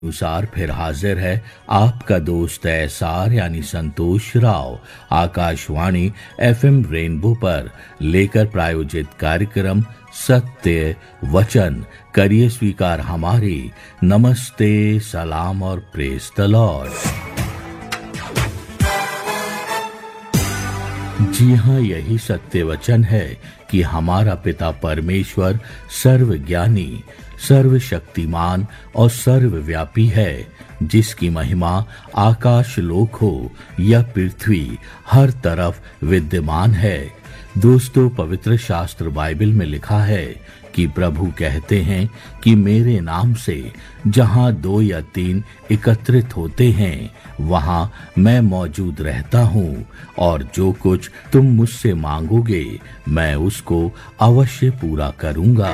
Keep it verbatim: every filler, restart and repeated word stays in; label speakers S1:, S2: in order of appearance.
S1: अनुसार फिर हाजिर है आपका दोस्त एसार यानी संतोष राव आकाशवाणी एफएम रेनबो पर लेकर प्रायोजित कार्यक्रम सत्य वचन। करिए स्वीकार हमारी नमस्ते, सलाम और प्रेज द लॉर्ड। जी हाँ, यही सत्य वचन है कि हमारा पिता परमेश्वर सर्वज्ञानी, सर्वशक्तिमान और सर्वव्यापी है, जिसकी महिमा आकाश लोक हो या पृथ्वी हर तरफ विद्यमान है। दोस्तों, पवित्र शास्त्र बाइबल में लिखा है कि प्रभु कहते हैं कि मेरे नाम से जहां दो या तीन एकत्रित होते हैं वहां मैं मौजूद रहता हूं, और जो कुछ तुम मुझसे मांगोगे मैं उसको अवश्य पूरा करूंगा।